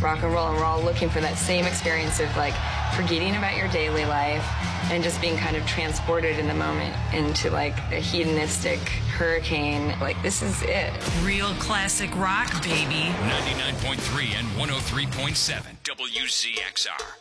rock and roll, and we're all looking for that same experience of like forgetting about your daily life and just being kind of transported in the moment into like a hedonistic hurricane. Like, this is it. Real classic rock, baby. 99.3 and 103.7 WZXR.